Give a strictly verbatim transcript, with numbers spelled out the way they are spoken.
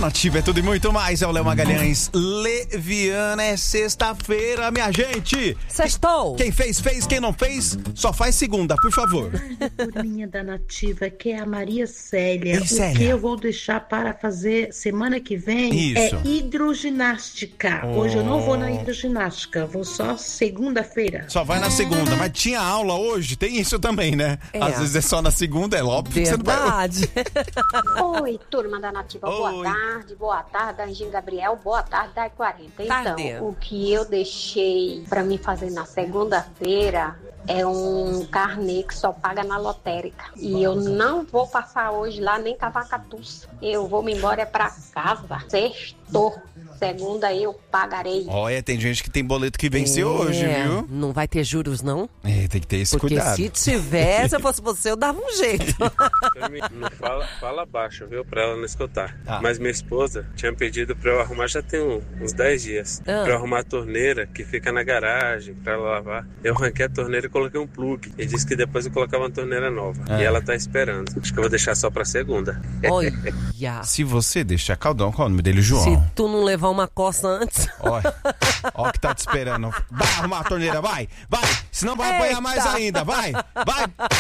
Nativa é tudo e muito mais. É o Léo Magalhães. Leviana, é sexta-feira, minha gente. Sextou. Quem fez, fez. Quem não fez, só faz segunda, por favor. Turminha da Nativa, que é a Maria Célia. Ei, o Célia. que eu vou deixar para fazer semana que vem Isso. é hidroginástica. Oh. Hoje eu não vou na hidroginástica, vou só segunda-feira. Só vai na segunda, mas tinha aula hoje, tem isso também, né? É. Às vezes é só na segunda, é óbvio que você não vai. Verdade. Oi, turma da Nativa, Oi. boa tarde, boa tarde, Anjinho Gabriel, boa tarde, da quarenta. Então, Tarde. o que eu deixei pra mim fazer na segunda-feira é um carnê que só paga na lotérica. E eu não vou passar hoje lá nem Cavacatuça. Eu vou me embora pra casa. Sextou. Segunda eu pagarei. Olha, tem gente que tem boleto que venceu É, hoje, viu? Não vai ter juros, não? É, tem que ter esse Porque cuidado. se tivesse, se eu fosse você, eu dava um jeito. Não fala, fala baixo, viu? Pra ela não escutar. Tá. Mas minha esposa tinha pedido pra eu arrumar, já tem um- uns dez dias, Ah. pra eu arrumar a torneira que fica na garagem pra ela lavar. Eu arranquei a torneira e coloquei um plug. E disse que depois eu colocava uma torneira nova. Ah. E ela tá esperando. Acho que eu vou deixar só pra segunda. Olha. Se você deixar Caldão, qual é o nome dele, João? Se tu não levar uma coça antes. Olha, ó que tá te esperando. Vai arrumar a torneira, vai, vai. Senão vai apanhar mais Eita. ainda, vai, vai.